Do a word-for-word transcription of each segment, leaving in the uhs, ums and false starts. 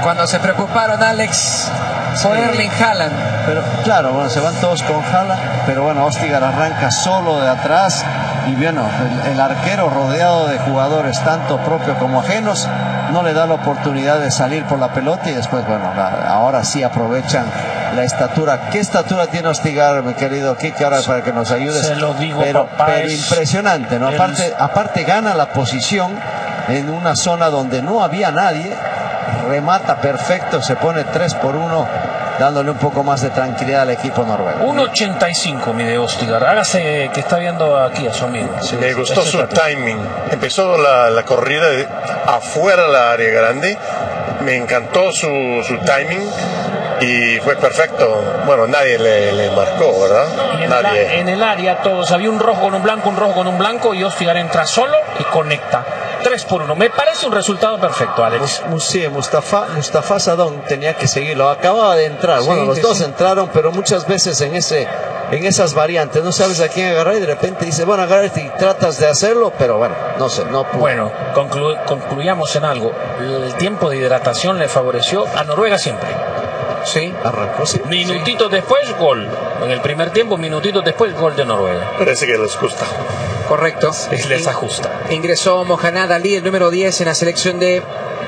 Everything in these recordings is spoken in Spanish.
cuando se preocuparon, Alex, por sí. Erling Haaland. Pero claro, bueno, se van todos con Haaland, pero bueno, Østigard arranca solo de atrás y bueno, el, el arquero rodeado de jugadores tanto propios como ajenos no le da la oportunidad de salir por la pelota y después, bueno, la, ahora sí aprovechan la estatura. ¿Qué estatura tiene Østigard, mi querido Kike? Ahora para que nos ayudes. Se lo digo, pero, papá, pero impresionante, ¿no? Aparte, aparte gana la posición en una zona donde no había nadie, remata perfecto, se pone tres por uno, dándole un poco más de tranquilidad al equipo noruego. uno ochenta y cinco mide Østigard. Hágase que está viendo aquí a su amigo. Sí, me gustó su timing. Empezó la, la corrida de afuera de la área grande. Me encantó su, su timing y fue perfecto. Bueno, nadie le, le marcó, ¿verdad? Y en, nadie. El, en el área todos. Había un rojo con un blanco, un rojo con un blanco y Østigard entra solo y conecta. tres por uno. Me parece un resultado perfecto, Alex. Sí, Mustafa, Mustafa Sadón tenía que seguirlo. Acababa de entrar. Sí, bueno, los dos sí. entraron, pero muchas veces en ese en esas variantes no sabes a quién agarrar y de repente dice, bueno, agárrate y tratas de hacerlo, pero bueno, no sé, no pudo. Bueno, conclu concluyamos en algo. El tiempo de hidratación le favoreció a Noruega siempre. Sí. Arrancó, sí. Minutitos sí. después, gol. En el primer tiempo, minutitos después, gol de Noruega. Parece que les gusta. Correcto. Sí, les ajusta. Ingresó Mohamed Ali, el número diez, en la selección de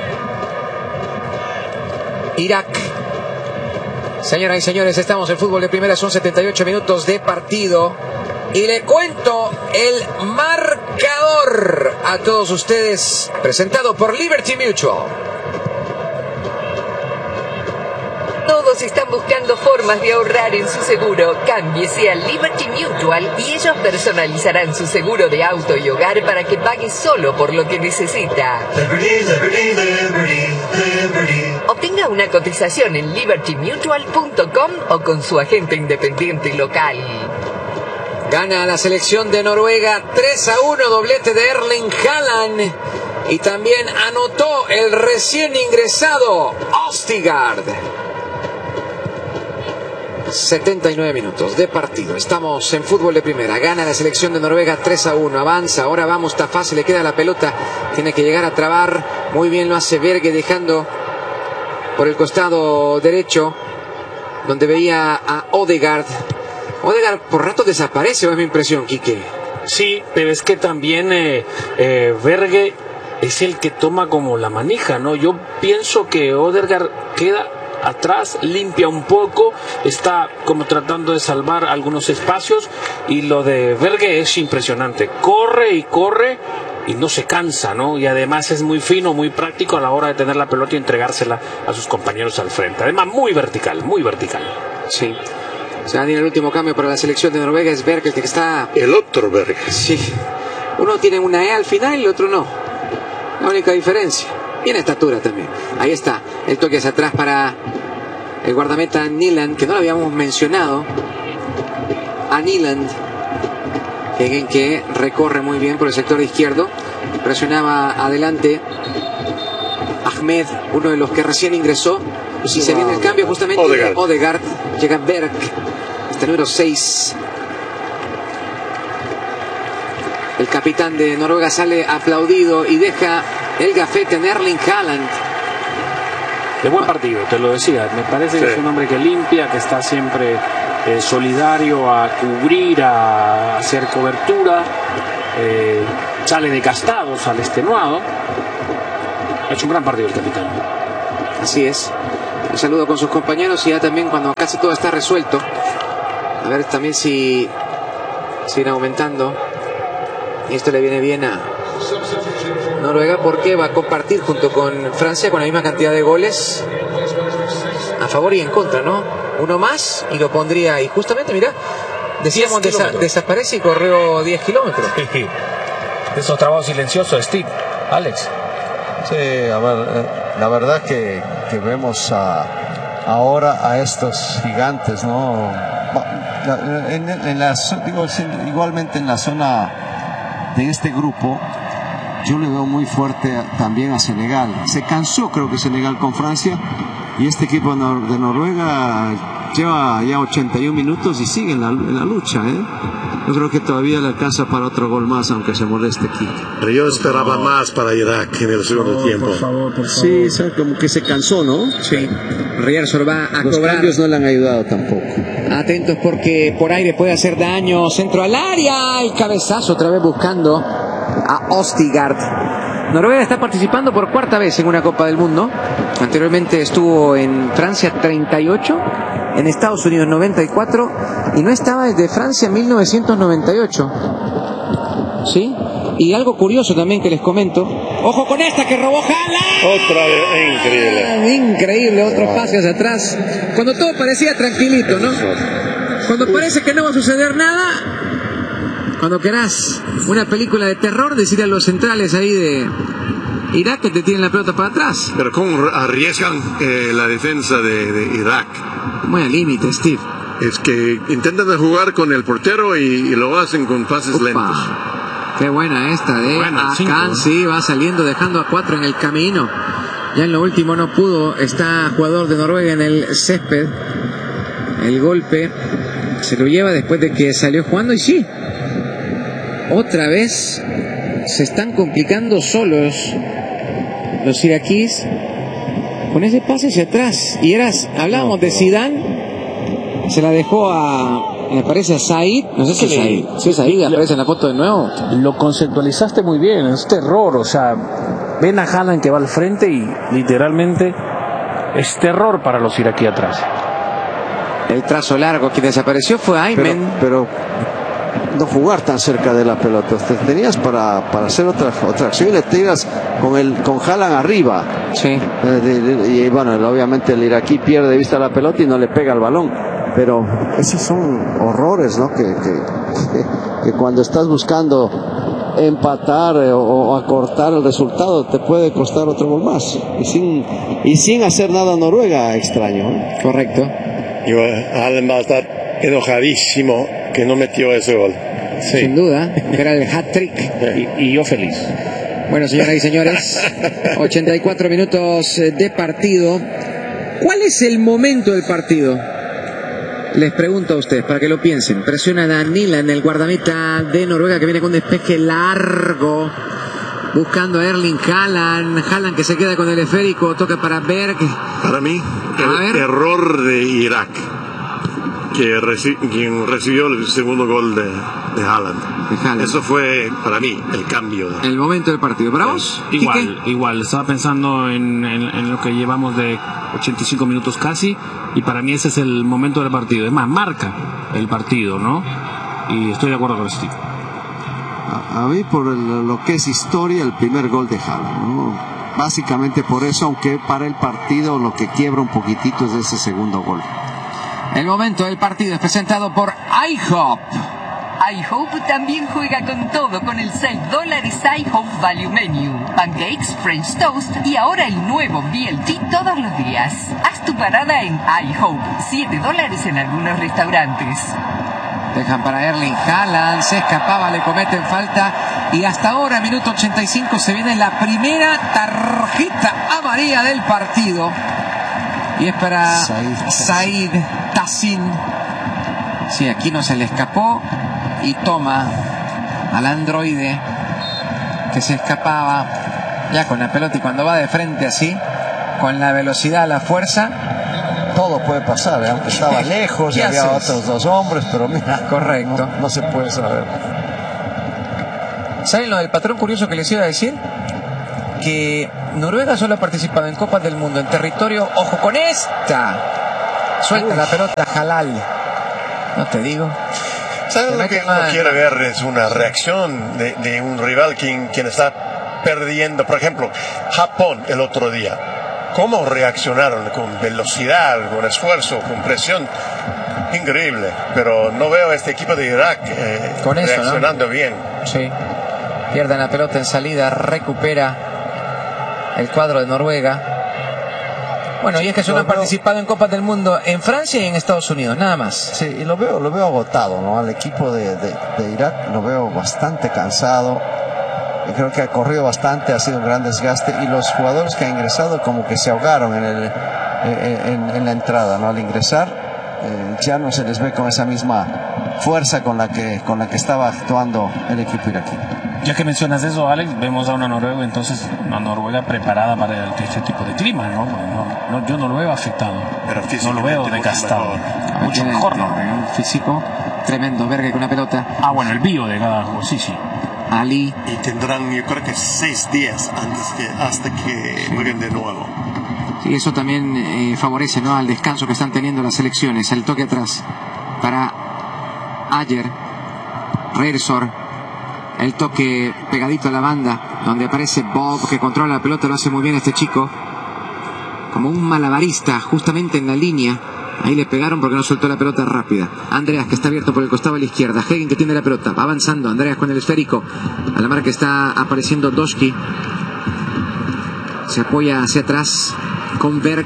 Irak. Señoras y señores, estamos en fútbol de primera, son setenta y ocho minutos de partido. Y le cuento el marcador a todos ustedes, presentado por Liberty Mutual. Todos están buscando formas de ahorrar en su seguro. Cámbiese a Liberty Mutual y ellos personalizarán su seguro de auto y hogar para que pague solo por lo que necesita. Liberty, Liberty, Liberty, Liberty. Obtenga una cotización en liberty mutual punto com o con su agente independiente local. Gana la selección de Noruega tres a uno, doblete de Erling Haaland. Y también anotó el recién ingresado Østigard. setenta y nueve minutos de partido. Estamos en fútbol de primera. Gana la selección de Noruega tres a uno. Avanza. Ahora va Mustafa. Se le queda la pelota. Tiene que llegar a trabar. Muy bien lo hace Berge, dejando por el costado derecho, donde veía a Ødegaard. Ødegaard por rato desaparece, o es mi impresión, Quique. Sí, pero es que también eh, eh, Berge es el que toma como la manija, ¿no? Yo pienso que Ødegaard queda atrás, limpia un poco, está como tratando de salvar algunos espacios, y lo de Berge es impresionante, corre y corre y no se cansa, ¿no? Y además es muy fino, muy práctico a la hora de tener la pelota y entregársela a sus compañeros al frente, además muy vertical, muy vertical. Sí. O sea, el último cambio para la selección de Noruega es Berge, el que está... El otro Berge. Sí. Uno tiene una E al final y el otro no. La única diferencia. Tiene estatura también. Ahí está. El toque hacia atrás para el guardameta Nyland, que no lo habíamos mencionado. A Nyland, que, que recorre muy bien por el sector izquierdo. Presionaba adelante Ahmed, uno de los que recién ingresó. Y se viene el cambio justamente de Ødegaard. Llega Berg, este número seis. El capitán de Noruega sale aplaudido y deja el gafete en Erling Haaland. De buen partido, te lo decía. Me parece sí. que es un hombre que limpia, que está siempre eh, solidario a cubrir, a hacer cobertura. Eh, sale de castados al extenuado. Ha hecho un gran partido el capitán. Así es. Un saludo con sus compañeros y ya también cuando casi todo está resuelto. A ver también si siguen aumentando. Y esto le viene bien a Noruega porque va a compartir junto con Francia con la misma cantidad de goles a favor y en contra, ¿no? Uno más y lo pondría. Y justamente, mira, decíamos desa desaparece y corrió diez kilómetros. Sí. Esos trabajos silenciosos, Steve, Alex. Sí, a ver, la verdad que, que vemos a, ahora a estos gigantes, ¿no? En, en la, digo, igualmente en la zona de este grupo, yo le veo muy fuerte también a Senegal. Se cansó, creo que Senegal con Francia, y este equipo de Noruega lleva ya ochenta y un minutos y sigue en la, en la lucha, ¿eh? Yo creo que todavía le alcanza para otro gol más, aunque se moleste aquí. Pero yo esperaba más para Irak en el segundo Oh, tiempo. Por favor, por favor. Sí, o sea, como que se cansó, ¿no? Sí. Rierson va a Los cobrar. cambios no le han ayudado tampoco. Atentos porque por aire puede hacer daño. Centro al área. El cabezazo otra vez buscando a Ostigard. Noruega está participando por cuarta vez en una Copa del Mundo. Anteriormente estuvo en Francia treinta y ocho, en Estados Unidos noventa y cuatro y no estaba desde Francia mil novecientos noventa y ocho. ¿Sí? Y algo curioso también que les comento. Ojo con esta que robó Haaland. Otra vez, increíble. Increíble, otro pase hacia atrás. Cuando todo parecía tranquilito, ¿no? Cuando parece que no va a suceder nada. Cuando querás una película de terror, decirle a los centrales ahí de Irak que te tienen la pelota para atrás. Pero cómo arriesgan eh, la defensa de, de Irak. Muy al límite, Steve. Es que intentan jugar con el portero y, y lo hacen con pases Opa. lentos. Qué buena esta de Buena, cinco, Akan, ¿no? sí, va saliendo, dejando a cuatro en el camino. Ya en lo último no pudo, está jugador de Noruega en el césped. El golpe se lo lleva después de que salió jugando y sí. Otra vez se están complicando solos los iraquíes con ese pase hacia atrás. Y eras, hablábamos de Zidane, se la dejó a, me parece a Said, no sé si es Sí. Said, si es Said, aparece en la foto de nuevo. Lo conceptualizaste muy bien, es terror, o sea, ven a Haaland que va al frente y literalmente es terror para los iraquíes atrás. El trazo largo, quien desapareció fue Pero, Aymen. pero no jugar tan cerca de la pelota. Te tenías para, para hacer otra, otra acción y le tiras con el con Haaland arriba. Sí. Eh, de- de- y bueno, obviamente el iraquí pierde de vista la pelota y no le pega el balón. Pero esos son horrores, ¿no? Que, que, que, que cuando estás buscando empatar eh, o, o acortar el resultado te puede costar otro gol más. Y sin, y sin hacer nada Noruega, extraño, ¿eh? Correcto. Y Haaland va a estar enojadísimo que no metió ese gol. Sin duda, que era el hat-trick. Y, y yo feliz. Bueno, señoras y señores, ochenta y cuatro minutos de partido. ¿Cuál es el momento del partido? Les pregunto a ustedes, para que lo piensen. Presiona a Nilan, el guardameta de Noruega, que viene con despeje largo, buscando a Erling Haaland. Haaland que se queda con el esférico, toca para Berg. Para mí, A el ver. error de Irak, que reci- quien recibió el segundo gol de, de Haaland. De Haaland. Eso fue, para mí, el cambio. El momento del partido. ¿Para vos? Igual, Quique? igual, estaba pensando en, en- en lo que llevamos de ochenta y cinco minutos casi, y para mí ese es el momento del partido. Es más, marca el partido, ¿no? Y estoy de acuerdo con Steve. A, a mí por el- lo que es historia, el primer gol de Haaland, ¿no? Básicamente por eso, aunque para el partido lo que quiebra un poquitito es ese segundo gol. El momento del partido es presentado por IHOP. iHope también juega con todo con el seis dólares iHope Value Menu. Pancakes, French Toast y ahora el nuevo B L T todos los días. Haz tu parada en iHope. siete dólares en algunos restaurantes. Dejan para Erling Haaland, se escapaba, le cometen falta y hasta ahora, minuto ochenta y cinco, se viene la primera tarjeta amarilla del partido y es para Said Said Tassin. Sí, aquí no se le escapó y toma al androide que se escapaba ya con la pelota y cuando va de frente así, con la velocidad, la fuerza. Todo puede pasar, ¿eh? Aunque estaba lejos y ¿Qué había haces? otros dos hombres, pero mira, Correcto. no, no se puede saber. ¿Saben lo del patrón curioso que les iba a decir? Que Noruega solo ha participado en Copas del Mundo en territorio, ojo con esta, suelta la pelota Halal, no te digo. ¿Sabes Se lo mete que uno mal. quiere ver? Es una reacción de, de un rival quien, quien está perdiendo. Por ejemplo, Japón el otro día. ¿Cómo reaccionaron? Con velocidad, con esfuerzo, con presión. Increíble. Pero no veo a este equipo de Irak eh, Con eso, ¿no? reaccionando bien. Sí, pierden la pelota en salida, recupera el cuadro de Noruega. Bueno, y es que solo lo han veo- participado en Copas del Mundo en Francia y en Estados Unidos, nada más. Sí, y lo veo, lo veo agotado, ¿no? Al equipo de, de, de Irak lo veo bastante cansado. Y creo que ha corrido bastante, ha sido un gran desgaste. Y los jugadores que han ingresado como que se ahogaron en, el, en, en- en la entrada, ¿no? Al ingresar eh, ya no se les ve con esa misma fuerza con la que, con la que estaba actuando el equipo iraquí. Ya que mencionas eso, Alex, vemos a una Noruega, entonces una Noruega preparada para este tipo de clima, ¿no? No, no yo no lo veo afectado, Pero no lo veo desgastado, mucho mejor, ¿no? Un físico tremendo, Berge con una pelota. Ah, bueno, el bio de cada juego, sí, sí. Ali. Y tendrán, yo creo que seis días antes que, hasta que jueguen de nuevo. Y eso también eh, favorece, ¿no?, al descanso que están teniendo las selecciones. El toque atrás para Ayer, Reersor, el toque pegadito a la banda, donde aparece Bob, que controla la pelota, lo hace muy bien este chico, como un malabarista, justamente en la línea. Ahí le pegaron porque no soltó la pelota rápida. Andreas, que está abierto por el costado a la izquierda. Hagen, que tiene la pelota, va avanzando. Andreas con el esférico. A la marca está apareciendo Doski. Se apoya hacia atrás con Berg.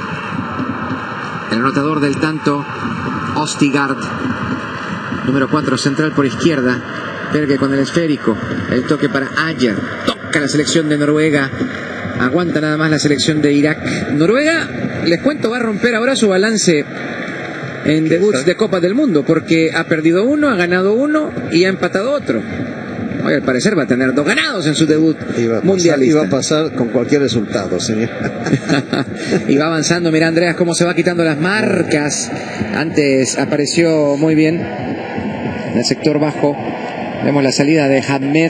El anotador del tanto, Ostigard. Número cuatro, central por izquierda. Berge con el esférico. El toque para Ayer. Toca la selección de Noruega. Aguanta nada más la selección de Irak. Noruega, les cuento, va a romper ahora su balance en debuts de Copa del Mundo, porque ha perdido uno, ha ganado uno y ha empatado otro. Hoy al parecer va a tener dos ganados en su debut mundialista. Iba a pasar con cualquier resultado, señor. Y va avanzando, mira Andreas cómo se va quitando las marcas. Antes apareció muy bien en el sector bajo. Vemos la salida de Hamed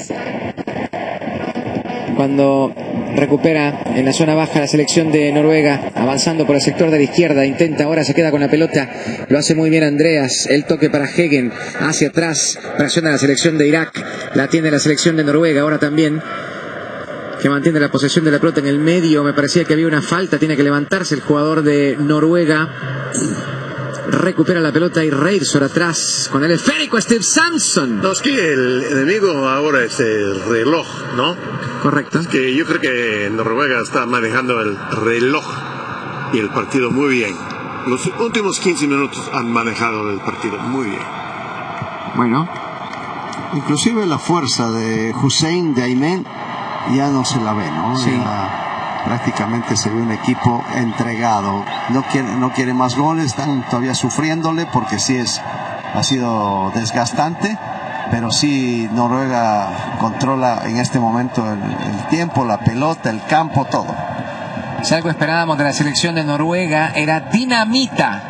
cuando recupera en la zona baja la selección de Noruega, avanzando por el sector de la izquierda, intenta, ahora se queda con la pelota, lo hace muy bien Andreas, el toque para Hagen, hacia atrás, presiona la selección de Irak, la tiene la selección de Noruega, ahora también, que mantiene la posesión de la pelota en el medio. Me parecía que había una falta, tiene que levantarse el jugador de Noruega, recupera la pelota y Reersor atrás con el esférico. Steve Samson. No, es que el enemigo ahora es el reloj, ¿no? Correcto. Es que yo creo que Noruega está manejando el reloj y el partido muy bien. Los últimos quince minutos han manejado el partido muy bien. Bueno, inclusive la fuerza de Hussein, de Aymen, ya no se la ve, ¿no? Sí. Ya prácticamente se ve un equipo entregado. No quiere, no quiere más goles, están todavía sufriéndole porque sí es, ha sido desgastante, pero sí Noruega controla en este momento el, el tiempo, la pelota, el campo, todo. Si algo esperábamos de la selección de Noruega era dinamita,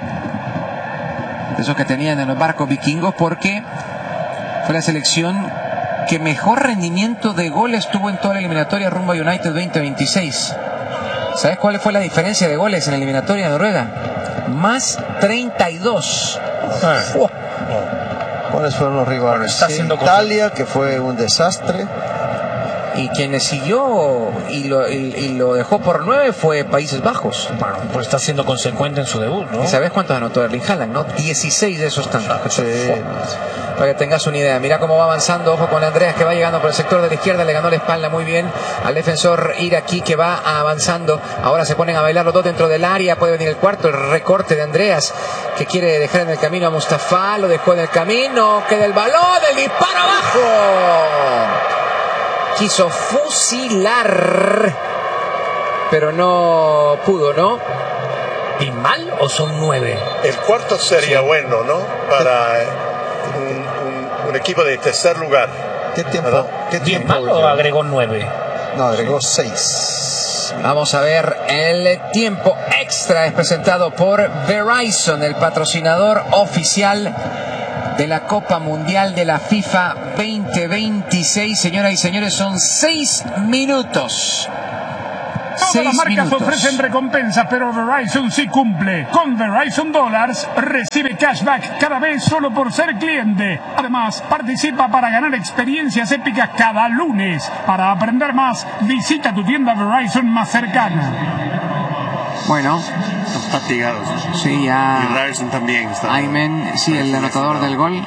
de esos que tenían en los barcos vikingos, porque fue la selección que mejor rendimiento de goles tuvo en toda la eliminatoria rumbo a United veinte veintiséis. ¿Sabes cuál fue la diferencia de goles en la eliminatoria de Noruega? Más treinta y dos. Ah. Uh. ¿Cuáles fueron los rivales? Está haciendo Italia, que fue un desastre. Y quien le siguió y lo, y, y lo dejó por nueve fue Países Bajos. Bueno, pues está siendo consecuente en su debut, ¿no? ¿Y sabes cuántos anotó Erling Haaland, no? dieciséis de esos tantos. Sí. Para que tengas una idea. Mira cómo va avanzando. Ojo con Andreas, que va llegando por el sector de la izquierda. Le ganó la espalda muy bien al defensor iraquí, que va avanzando. Ahora se ponen a bailar los dos dentro del área. Puede venir el cuarto. El recorte de Andreas, que quiere dejar en el camino a Mustafa. Lo dejó en el camino. Queda el balón. El disparo abajo. Quiso fusilar, pero no pudo, ¿no? ¿Y mal o son nueve? El cuarto sería sí. bueno, ¿no? Para un, un, un equipo de tercer lugar. ¿Qué tiempo? ¿Qué tiempo? ¿Mal o agregó nueve? No, agregó seis. Vamos a ver, el tiempo extra es presentado por Verizon, el patrocinador oficial de la Copa Mundial de la FIFA veinte veintiséis. Señoras y señores, son seis minutos. Todas Seis las marcas minutos. ofrecen recompensas, pero Verizon sí cumple. Con Verizon Dollars recibe cashback cada vez solo por ser cliente. Además, participa para ganar experiencias épicas cada lunes. Para aprender más, visita tu tienda Verizon más cercana. Bueno, Están fatigados. sí, ya. Y Ryerson también está. Aymen, sí, el anotador del gol.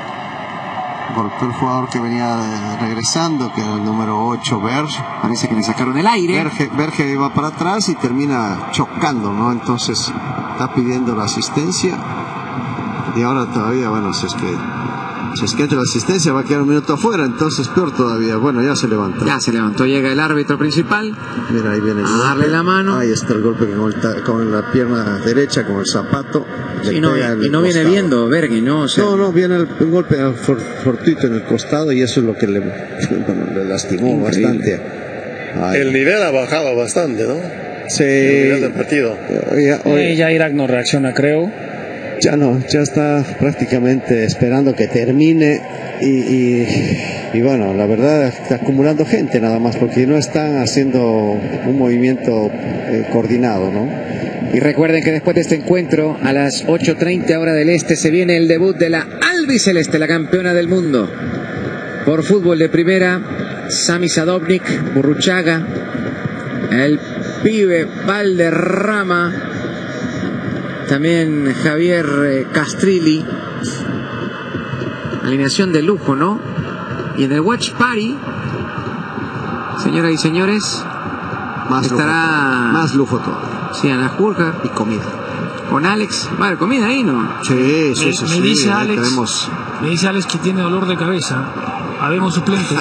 Golpeó el jugador que venía regresando, que era el número ocho, Berge. Parece que le sacaron el aire. Berge, Berge va para atrás y termina chocando, ¿no? Entonces está pidiendo la asistencia. Y ahora todavía, bueno, si es que Si es que entra la asistencia va a quedar un minuto afuera, entonces peor todavía. Bueno, ya se levanta. Ya se levantó, llega el árbitro principal. Mira, ahí viene el a darle la mano. Ahí está el golpe con, el con la pierna derecha, con el zapato. Sí, no, y, y no viene viendo Bergui, ¿no? O sea, no, no, viene el, un golpe for, fortuito en el costado y eso es lo que le, bueno, le lastimó increíble. Bastante. Ay. El nivel ha bajado bastante, ¿no? Sí. El nivel del partido. Ya, hoy, ya Irak no reacciona, creo. Ya no, ya está prácticamente esperando que termine y, y, y bueno, la verdad está acumulando gente nada más porque no están haciendo un movimiento eh, coordinado, ¿no? Y recuerden que después de este encuentro, a las ocho treinta hora del este, se viene el debut de la albiceleste, la campeona del mundo por fútbol de primera. Sami Sadovnik, Burruchaga, el pibe Valderrama, también Javier eh, Castrilli. Alineación de lujo, ¿no? Y en el Watch Party, señoras y señores, más estará lujo, más lujo todavía. Sí, Ana Jurga y comida. Con Alex, vale, comida ahí, ¿no? Sí, sí, me, sí. Me, sí, dice sí, Alex, tenemos... me dice Alex que tiene dolor de cabeza. Habemos suplentes.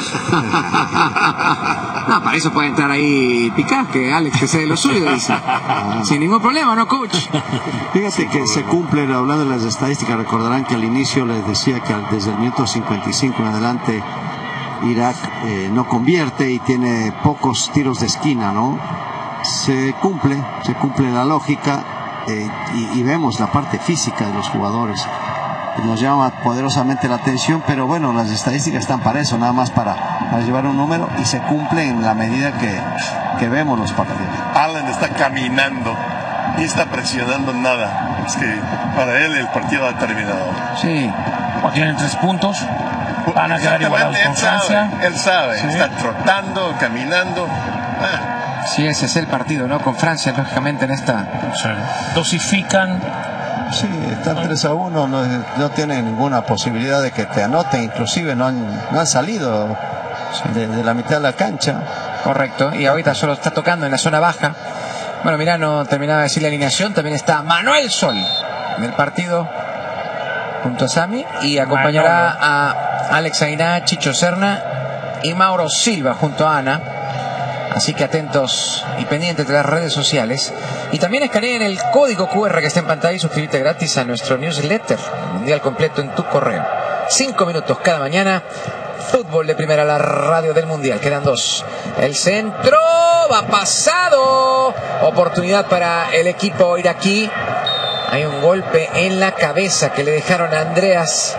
No, para eso puede entrar ahí Picás, que Alex que sea de lo suyo, dice. Ah. Sin ningún problema, ¿no, coach? Fíjate que se cumplen, hablando de las estadísticas, recordarán que al inicio les decía que desde el minuto cincuenta y cinco en adelante Irak eh, no convierte y tiene pocos tiros de esquina, ¿no? Se cumple, se cumple la lógica eh, y, y vemos la parte física de los jugadores. Nos llama poderosamente la atención, pero bueno, las estadísticas están para eso, nada más para, para llevar un número y se cumple en la medida que, que vemos los partidos. Allen está caminando y está presionando nada. Es que para él el partido ha terminado. Sí. O tienen tres puntos, van a quedar igualados con Francia. Él sabe, sí. Está trotando, caminando. Ah. Sí, ese es el partido, ¿no? Con Francia, lógicamente, en esta... Sí. Dosifican. Sí, están tres a uno, no, no tienen ninguna posibilidad de que te anoten, inclusive no han, no han salido de, de la mitad de la cancha. Correcto, y ahorita solo está tocando en la zona baja. Bueno, mirá, no terminaba de decir la alineación, también está Manuel Sol en el partido junto a Sami y acompañará a Alex Ainá, Chicho Serna y Mauro Silva junto a Ana. Así que atentos y pendientes de las redes sociales. Y también escaneen el código cu erre que está en pantalla y suscríbete gratis a nuestro newsletter mundial completo en tu correo. Cinco minutos cada mañana. Fútbol de primera, la radio del mundial. Quedan dos. El centro va pasado. Oportunidad para el equipo iraquí. Hay un golpe en la cabeza que le dejaron a Andreas.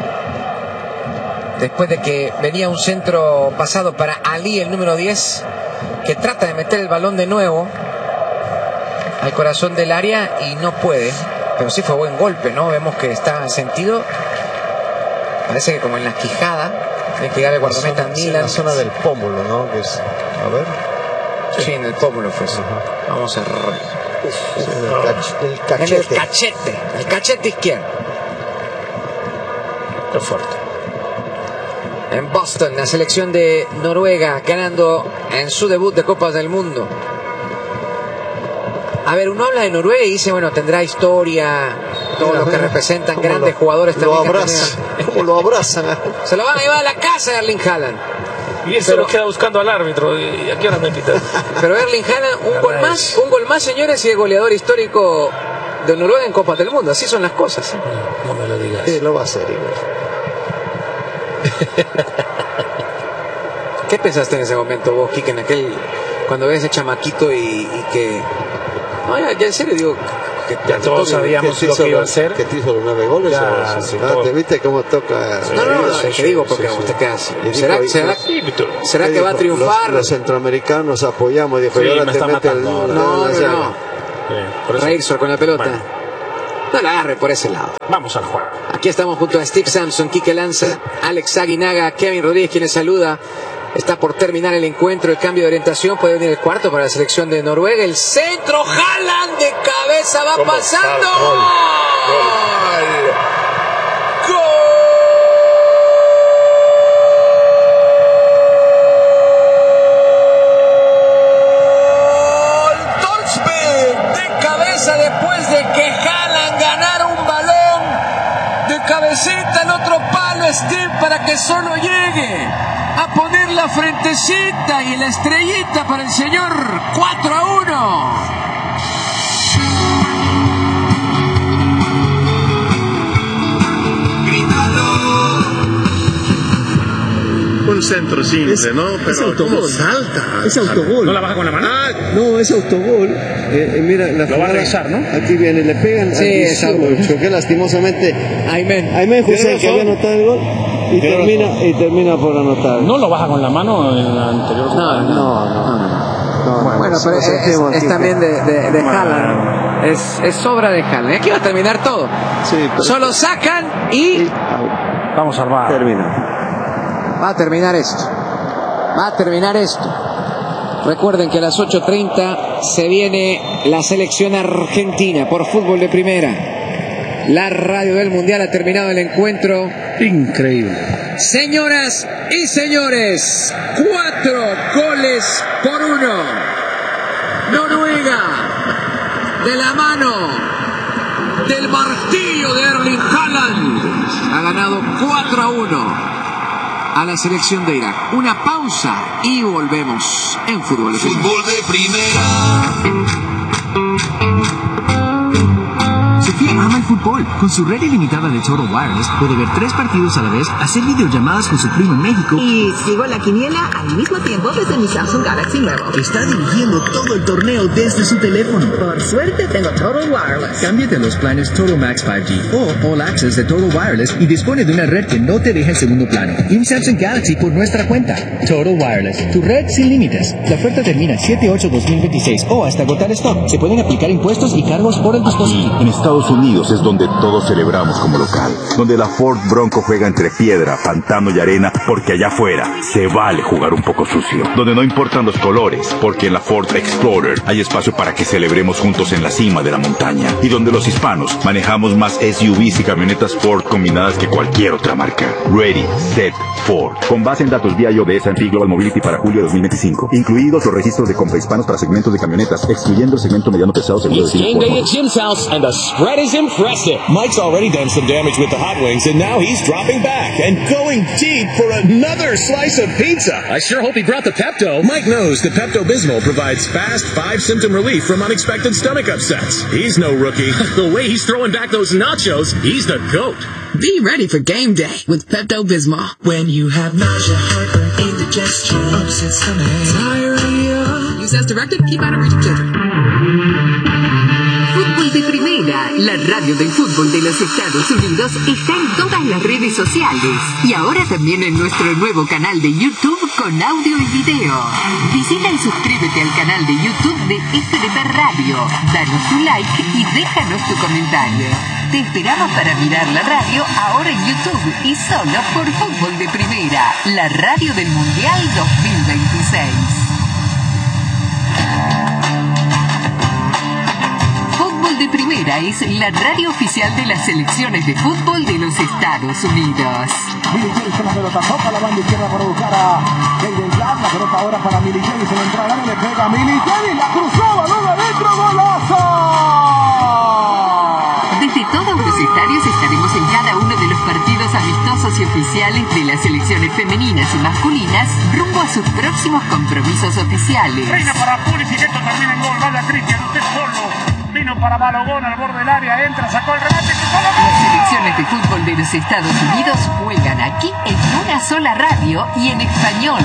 Después de que venía un centro pasado para Ali, el número diez. Que trata de meter el balón de nuevo al corazón del área y no puede, pero sí fue buen golpe, ¿no? Vemos que está sentido, parece que como en la quijada, tiene que llegar el guardameta Milan. En la zona del pómulo, ¿no? Que es, a ver. Sí, en el pómulo fue eso. Vamos a ver. El, cach el cachete. En el cachete, el cachete izquierdo. Qué fuerte. En Boston, la selección de Noruega ganando en su debut de Copas del Mundo. A ver, uno habla de Noruega y dice, bueno, tendrá historia, todo lo que representan grandes lo, jugadores lo también. Abrazan, ¿Cómo lo abrazan? Se lo van a llevar a la casa de Erling Haaland. Y eso Pero, lo queda buscando al árbitro. ¿Y a qué hora me invitan? Pero Erling Haaland, un gol más, un gol más, señores, y el goleador histórico de Noruega en Copas del Mundo. Así son las cosas. No, no me lo digas. Sí, lo va a hacer igual. ¿Qué pensaste en ese momento vos, Kike, en aquel, cuando ves ese chamaquito y, y que... No, ya, ya en serio digo... Que, ya todos sabíamos lo que iba a hacer. Que te hizo los nueve goles. Ya, o, sí, ah, ¿te viste cómo toca? Sí, no, no, no, sí, es que sí, digo porque sí, usted sí. queda así. Y ¿Será, dijo, será, Sí, pero- será que va a triunfar? Los, los centroamericanos apoyamos. Dijo, Sí, y ahora me te está mete el... matando ahora. No, no, la llaga. no. Sí, por eso- Reirson con la pelota. Bueno, No la agarre por ese lado. vamos al juego. Aquí estamos junto a Steve Sampson, Quique Lanza, Alex Aguinaga, Kevin Rodríguez, quien les saluda. Está por terminar el encuentro, el cambio de orientación. Puede venir el cuarto para la selección de Noruega. El centro, Haaland de cabeza va ¿Cómo? pasando. Gol. ¡Gol! ¡Gol! Torsby de cabeza después de que Haaland ganara un balón de cabeza. necesita el otro palo Steve para que solo llegue a poner la frentecita y la estrellita para el señor. Cuatro a uno. Un centro simple, es, ¿no? Pero es autogol. ¿cómo salta? Es autogol. ¿No la baja con la mano? Ah, no, es autogol. Eh, eh, mira, la Lo va a revisar, ¿no? Aquí viene, le pegan. Sí, al es autogol. Choqué lastimosamente. Aymen. Aymen José, que había anotado el gol. Y Tiene termina, y termina por anotar. ¿No lo baja con la mano en la anterior? No, no, no. no. no. Bueno, bueno, pero es, es, es también de, de, de Haaland. Es, es sobra de Haaland. Aquí va a terminar todo. Sí, pero... Solo sacan y... Vamos al bar. Termina. Va a terminar esto. Va a terminar esto. Recuerden que a las ocho treinta se viene la selección argentina por fútbol de primera. La radio del Mundial ha terminado el encuentro. Increíble. Señoras y señores, cuatro goles por uno. Noruega, de la mano del martillo de Erling Haaland, ha ganado cuatro a uno a la selección de Irak. Una pausa y volvemos en Fútbol de Primera. Fútbol de primera. Sofía ama el fútbol. Con su red ilimitada de Total Wireless puede ver tres partidos a la vez, hacer videollamadas con su primo en México y sigo la quiniela al mismo tiempo desde mi Samsung Galaxy nuevo. Está dirigiendo todo el torneo desde su teléfono. Por suerte tengo Total Wireless. Cámbiate a los planes Total Max cinco G o All Access de Total Wireless y dispone de una red que no te deja en segundo plano. Y un Samsung Galaxy por nuestra cuenta. Total Wireless, tu red sin límites. La oferta termina siete ocho dos mil veintiséis o hasta agotar stock. Se pueden aplicar impuestos y cargos por el dispositivo. En Estados Unidos es donde todos celebramos como local, donde la Ford Bronco juega entre piedra, pantano y arena, porque allá afuera se vale jugar un poco sucio, donde no importan los colores, porque en la Ford Explorer hay espacio para que celebremos juntos en la cima de la montaña, y donde los hispanos manejamos más S U Vs y camionetas Ford combinadas que cualquier otra marca. Ready, Set, Ford. Con base en datos V I O de S and P Global Mobility para julio de dos mil veinticinco, incluidos los registros de compra hispanos para segmentos de camionetas, excluyendo el segmento mediano pesado seguro de Game day at Jim's house, and the spread is impressive. Mike's already done some damage with the hot wings, and now he's dropping back and going deep for another slice of pizza. I sure hope he brought the Pepto. Mike knows that Pepto-Bismol provides fast five-symptom relief from unexpected stomach upsets. He's no rookie. The way he's throwing back those nachos, he's the GOAT. Be ready for game day with Pepto-Bismol. When you have nausea, heartburn, indigestion, upset stomach, diarrhea. Use as directed. Keep out of reach of children. Fútbol de Primera, la radio del fútbol de los Estados Unidos, está en todas las redes sociales y ahora también en nuestro nuevo canal de YouTube con audio y video. Visita y suscríbete al canal de YouTube de F D P Radio, danos tu like y déjanos tu comentario. Te esperamos para mirar la radio ahora en YouTube y solo por Fútbol de Primera, la radio del Mundial dos mil veintiséis. De Primera es la radio oficial de las selecciones de fútbol de los Estados Unidos. Millie James con la pelota, toca la banda izquierda para buscar a Jaden Black, la pelota ahora para Millie James, en la entrada le pega a Millie James, la cruzó, balón adentro, golazo. Desde todos los estadios estaremos en cada uno de los partidos amistosos y oficiales de las selecciones femeninas y masculinas rumbo a sus próximos compromisos oficiales. Reina para Pulisic, esto termina en gol, vaya Cristian, usted solo. Vino para Balogón al borde del área, entra, sacó el remate. Las selecciones de fútbol de los Estados Unidos juegan aquí en una sola radio y en español.